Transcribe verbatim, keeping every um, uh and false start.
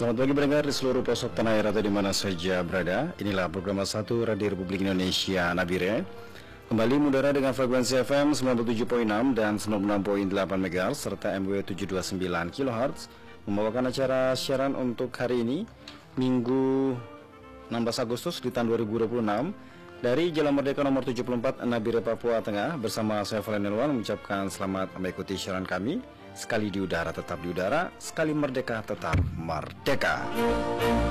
Selamat pagi pendengar di seluruh pelosok tanah air atau di mana saja berada. Inilah program satu Radio Republik Indonesia Nabire. Kembali mengudara dengan frekuensi F M sembilan puluh tujuh koma enam dan sembilan puluh enam koma delapan megahertz serta M W tujuh ratus dua puluh sembilan kilohertz, membawakan acara siaran untuk hari ini, Minggu enam belas Agustus di tahun dua ribu dua puluh enam, dari Jalan Merdeka nomor tujuh puluh empat Nabire, Papua Tengah. Bersama saya Valen Elwan mengucapkan selamat mengikuti siaran kami. Sekali di udara tetap di udara, sekali merdeka tetap merdeka.